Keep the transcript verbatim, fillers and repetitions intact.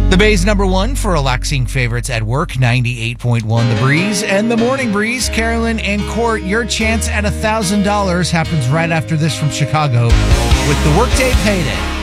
The Bay's number one for relaxing favorites at work, ninety-eight point one The Breeze. And the Morning Breeze, Carolyn and Court, your chance at one thousand dollars happens right after this from Chicago with the Workday Payday.